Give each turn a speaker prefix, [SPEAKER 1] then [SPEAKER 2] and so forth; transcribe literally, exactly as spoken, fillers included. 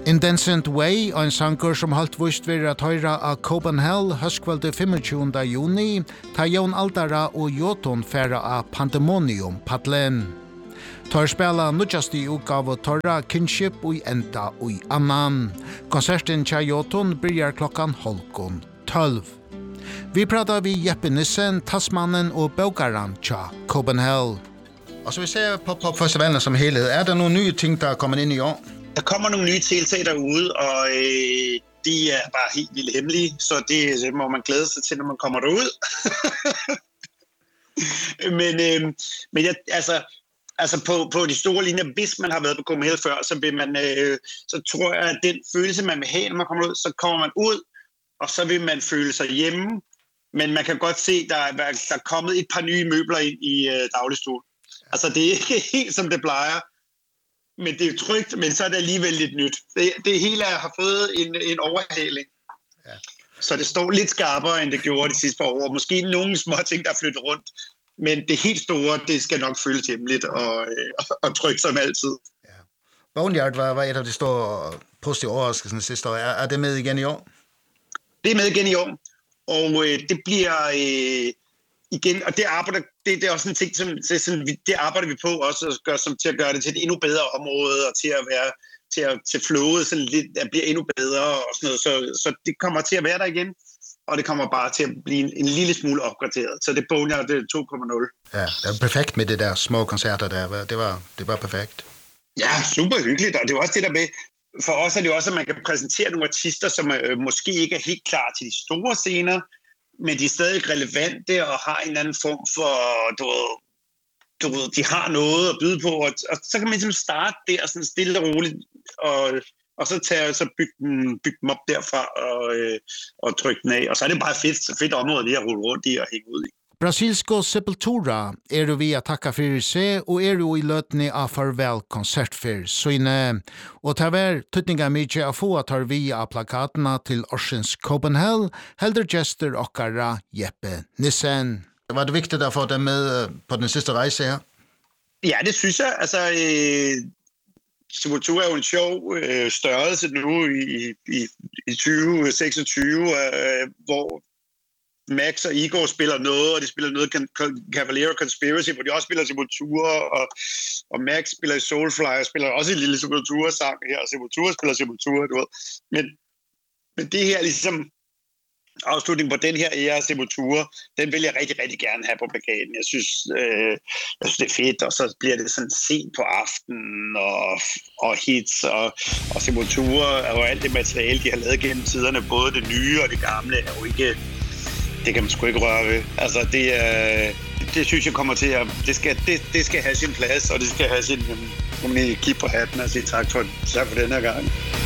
[SPEAKER 1] Indecent Way, en sanger som halt vist vera at høyra av Copenhagen høstkvelde femogtjúgunda juni, ta Jon Aldara og Jotun færa av Pandemonium Padlen. Tar spela nudjasti utgave torra Kinship og enda og annan. Konserten tja Jotun byrjar klokkan holkon tolv. Vi pratar vi Jeppe Nissen, Tasmannen og Baukaran tja Copenhagen.
[SPEAKER 2] Og så vi ser på popfestivalen som helhed. Er der nogle nye ting, der er kommet ind i år?
[SPEAKER 3] Der kommer nogle nye tiltag derude, og øh, de er bare helt vildt hemmelige, så det, det må man glæde sig til, når man kommer derud. men øh, men jeg, altså, altså på, på de store linjer, hvis man har været på Copenhagen før, så, vil man, øh, så tror jeg, at den følelse, man vil have, når man kommer ud, så kommer man ud, og så vil man føle sig hjemme. Men man kan godt se, der er, der er kommet et par nye møbler ind i øh, dagligstuen. Altså, det er ikke helt, som det plejer. Men det er trygt, men så er det alligevel lidt nyt. Det, det hele har fået en, en overhaling. Ja. Så det står lidt skarpere, end det gjorde de sidste par år. Måske nogle små ting, der er flyttet rundt. Men det helt store, det skal nok føles hjemligt og, og, og trygt som altid.
[SPEAKER 2] Ja. Boneyard var, var et af de store positive overraskelser sidste år. Er, er det med igen i år?
[SPEAKER 3] Det er med igen i år. Og øh, det bliver... Øh, igen, og det arbejder det, det er også en ting som det, sådan, det arbejder vi på også at gøre, som til at gøre det til et endnu bedre område og til at være til at til flowet sådan lidt at blive endnu bedre og sådan noget, så så det kommer til at være der igen, og det kommer bare til at blive en, en lille smule opgraderet. Så det Boneyard det to komma nul.
[SPEAKER 2] Ja, det er perfekt med det der små koncerter der. Det var det var perfekt.
[SPEAKER 3] Ja, super hyggeligt, og det er også det der med for os er det også at man kan præsentere nogle artister som øh, måske ikke er helt klar til de store scener. Men de er stadig relevante og har en eller anden form for, du ved, du ved, de har noget at byde på, og, og så kan man ligesom starte der sådan stille og roligt, og, og så, tage, så bygge, dem, bygge dem op derfra og, øh, og trykke den af. Og så er det bare fedt, fedt område lige at rulle rundt i og hænge ud i.
[SPEAKER 1] Brasilsko Sepultura er vi at takka fyrir seg, og er jo i løtni av farvel konsertfyr søyne. Og ta vær tøtninga mykje av få at tar vi av plakatena til Orsens Copenhagen, helder gestor okkara Jeppe Nissen.
[SPEAKER 2] Var det vigtigt at få dem med på den sidste rejse her?
[SPEAKER 3] Ja, det synes jeg. Altså, øh, Sepultura er jo en sjov øh, størrelse nu i, i, i tyve seksogtyve, øh, hvor Max og Igor spiller noget, og de spiller noget Cavalier Conspiracy, hvor de også spiller Sepultura, og, og Max spiller i Soulfly, og spiller også en lille Sepultura-sang her, og Sepultura spiller Sepultura, du ved. Men, men det her ligesom afslutning på den her ære Sepultura, den vil jeg rigtig, rigtig gerne have på plakaten. Jeg synes, øh, jeg synes det er fedt, og så bliver det sådan sent på aftenen, og, og hits, og, og Sepultura, og alt det materiale, de har lavet gennem tiderne, både det nye og det gamle, er jo ikke... Det kan man sgu ikke røre ved. Altså, det, øh, det synes jeg kommer til at... Det skal, det, det skal have sin plads, og det skal have sin... Jamen, kigge på hatten og sige tak for, tak for den her gang.